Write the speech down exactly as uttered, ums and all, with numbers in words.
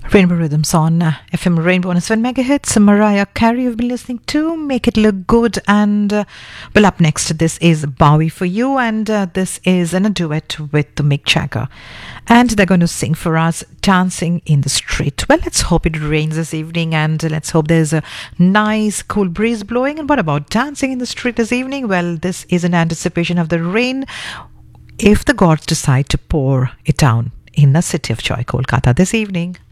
Rainbow Rhythms on uh, F M Rainbow on seven megahertz. Mariah Carey you've been listening to Make It Look Good. And uh, well, up next, this is Bowie for you. And uh, this is in a duet with Mick Jagger. And they're going to sing for us Dancing in the Street. Well, let's hope it rains this evening. And let's hope there's a nice cool breeze blowing. And what about dancing in the street this evening? Well, this is in anticipation of the rain if the gods decide to pour it down in the city of Joy, Kolkata this evening.